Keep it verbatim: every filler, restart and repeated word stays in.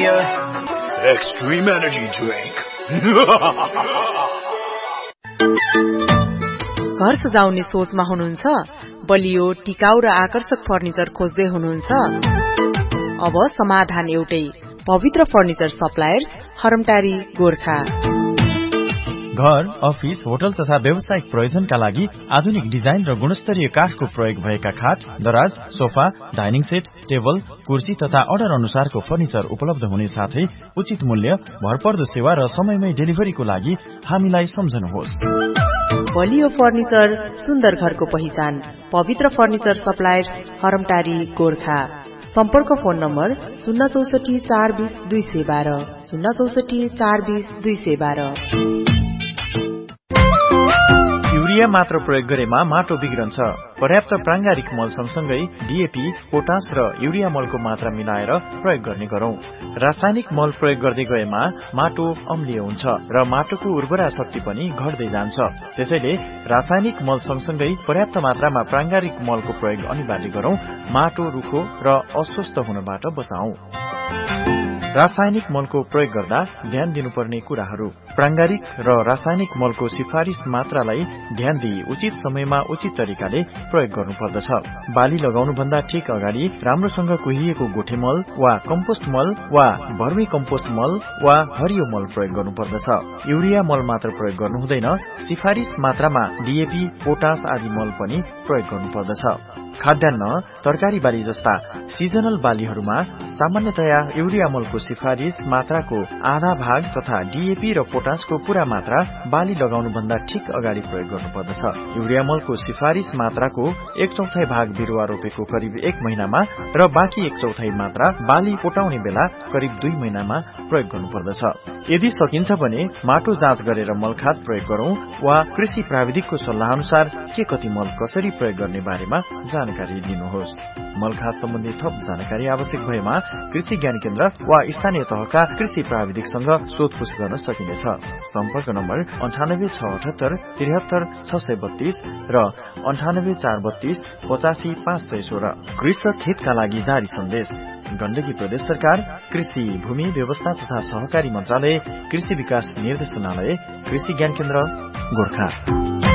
Himalaya Extreme Energy Drink. घर सजाउने सोचमा हुनुहुन्छ? बलियो, टिकाउ र आकर्षक फर्निचर खोज्दै हुनुहुन्छ? अब समाधान एउटै, पवित्र फर्निचर सप्लायर्स, हरमटारी, गोर्खा। घर, अफिस, होटल तथा व्यावसायिक प्रयोजनका लागि आधुनिक डिजाइन र गुणस्तरीय काठको प्रयोग भएका खाट, दराज, सोफा, डाइनिङ सेट, टेबल, कुर्सी तथा अर्डर अनुसारको फर्निचर उपलब्ध हुने साथै उचित मूल्य, भरपर्दो सेवा र समयमै डेलिभरीको लागि हामीलाई सम्झनुहोस्। बलियो फर्निचर, सुन्दर घरको पहिचान, पवित्र फर्निचर सप्लायर्स, हरमटारी, गोर्खा। सम्पर्क फोन नम्बर शून्य चौसठी चार बीस दुई सय बाह्र शून्य चौसठी चार बीस दुई सय बाह्र। युरिया मात्र प्रयोग गरेमा माटो बिग्रन्छ। पर्याप्त प्रांगारिक मल सँगसँगै डीएपी, पोटास र युरिया मलको मात्रा मिलाएर प्रयोग गर्ने गरौं। रासायनिक मल प्रयोग गर्दै गएमा माटो अम्लीय हुन्छ र माटोको उर्वरा शक्ति पनि घट्दै जान्छ। त्यसैले रासायनिक मल सँगसँगै पर्याप्त मात्रामा प्रांगारिक मलको प्रयोग अनिवार्य गरौं। माटो रुखो र अस्वस्थ हुनबाट बचाऊ। रासायनिक मलको प्रयोग गर्दा ध्यान दिनुपर्ने कुराहरू। प्रांगारिक र रासायनिक मलको सिफारिश मात्रालाई ध्यान दिई उचित समयमा उचित तरिकाले प्रयोग गर्नुपर्दछ। बाली लगाउनुभन्दा ठिक अगाडि राम्रोसँग कुहिएको गोठे मल वा कम्पोस्ट मल वा भर्मी कम्पोस्ट मल वा हरियो मल प्रयोग गर्नुपर्दछ। युरिया मल मात्र प्रयोग गर्नु हुँदैन, सिफारिश मात्रामा डीएपी, पोटास आदि मल पनि प्रयोग गर्नुपर्दछ। खाद्यान्न, तरकारी बाली जस्ता सिजनल बालीहरूमा सामान्यतया युरिया मलको सिफारिश मात्राको आधा भाग तथा डीएपी र पोटासको पूरा मात्रा बाली लगाउनुभन्दा ठिक अगाडि प्रयोग गर्नुपर्दछ। युरिया मलको सिफारिश मात्राको एक चौथाई भाग बिरुवा रोपेको करिब एक महिनामा र बाँकी एक चौथाई मात्रा बाली पोटाउने बेला करिब दुई महिनामा प्रयोग गर्नुपर्दछ। यदि सकिन्छ भने माटो जाँच गरेर मलखाद प्रयोग गरौं वा कृषि प्राविधिकको सल्लाह अनुसार के कति मल कसरी प्रयोग गर्ने बारेमा जानकारी लिनुहोस्। मलखाद सम्बन्धी थप जानकारी आवश्यक भएमा कृषि ज्ञान केन्द्र वा स्थानीय तहका कृषि प्राविधिकसँग सोधपुछ गर्न सकिनेछ। सम्पर्क नम्बर अन्ठानब्बे छ अठहत्तर त्रिहत्तर छ सय बत्तीस र अन्ठानब्बे चार बत्तीस पचासी पाँच सय सोह्र। कृषक हितका लागि जारी सन्देश। गण्डकी प्रदेश सरकार, कृषि भूमि व्यवस्था तथा सहकारी मन्त्रालय, कृषि विकास निर्देशनालय, कृषि ज्ञान केन्द्र, गोर्खा।